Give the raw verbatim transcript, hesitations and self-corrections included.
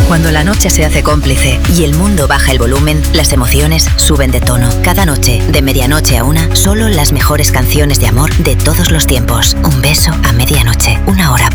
Cuando la noche se hace cómplice y el mundo baja el volumen, las emociones suben de tono. Cada noche, de medianoche a una, solo las mejores canciones de amor de todos los tiempos. Un beso a medianoche, una hora